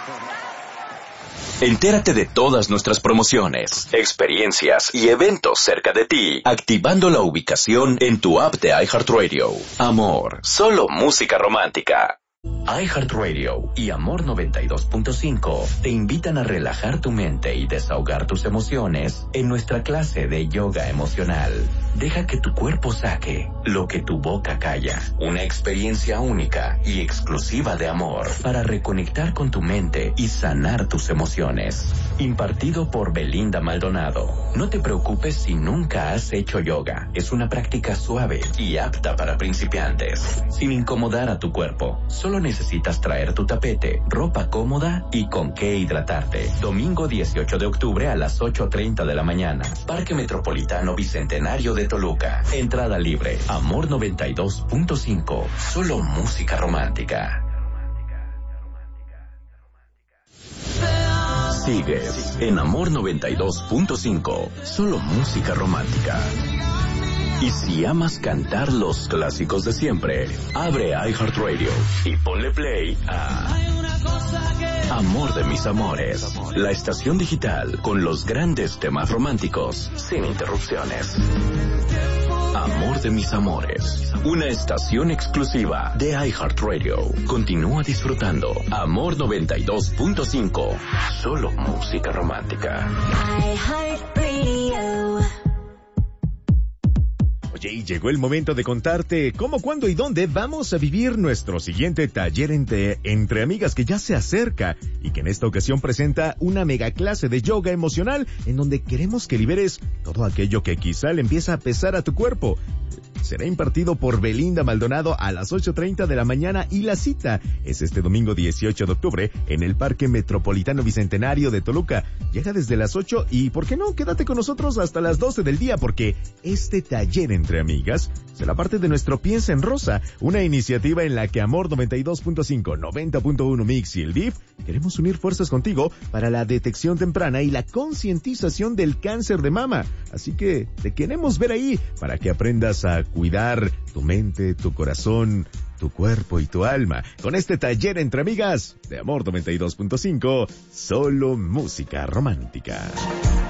Entérate de todas nuestras promociones, experiencias y eventos cerca de ti, activando la ubicación en tu app de iHeartRadio. Amor, solo música romántica. iHeartRadio y Amor 92.5 te invitan a relajar tu mente y desahogar tus emociones en nuestra clase de yoga emocional. Deja que tu cuerpo saque lo que tu boca calla. Una experiencia única y exclusiva de amor para reconectar con tu mente y sanar tus emociones. Impartido por Belinda Maldonado. No te preocupes si nunca has hecho yoga. Es una práctica suave y apta para principiantes. Sin incomodar a tu cuerpo. Solo necesitas traer tu tapete, ropa cómoda y con qué hidratarte. Domingo 18 de octubre a las 8:30 de la mañana. Parque Metropolitano Bicentenario de Toluca. Entrada libre. Amor 92.5. Solo música romántica. Sigues en Amor 92.5. Solo música romántica. Y si amas cantar los clásicos de siempre, abre iHeartRadio y ponle play a Amor de mis amores, la estación digital con los grandes temas románticos, sin interrupciones. Amor de mis amores, una estación exclusiva de iHeartRadio. Continúa disfrutando Amor 92.5, solo música romántica. iHeartRadio. Oye, y llegó el momento de contarte cómo, cuándo y dónde vamos a vivir nuestro siguiente taller entre amigas que ya se acerca y que en esta ocasión presenta una mega clase de yoga emocional en donde queremos que liberes todo aquello que quizá le empieza a pesar a tu cuerpo. Será impartido por Belinda Maldonado a las 8:30 de la mañana y la cita es este domingo 18 de octubre en el Parque Metropolitano Bicentenario de Toluca. Llega desde las 8 y, ¿por qué no? Quédate con nosotros hasta las 12 del día porque este taller entre amigas será parte de nuestro Piensa en Rosa, una iniciativa en la que Amor 92.5, 90.1 Mix y el DIF queremos unir fuerzas contigo para la detección temprana y la concientización del cáncer de mama. Así que te queremos ver ahí para que aprendas a cuidar tu mente, tu corazón, tu cuerpo y tu alma. Con este taller entre amigas de Amor 92.5, solo música romántica.